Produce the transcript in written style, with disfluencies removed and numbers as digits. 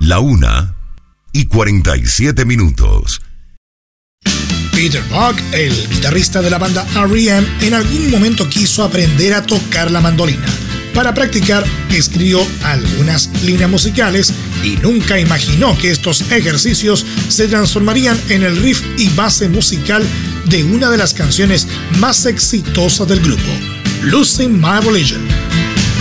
1:47. Peter Buck, el guitarrista de la banda R.E.M., en algún momento quiso aprender a tocar la mandolina. Para practicar, escribió algunas líneas musicales y nunca imaginó que estos ejercicios se transformarían en el riff y base musical de una de las canciones más exitosas del grupo, Losing My Religion.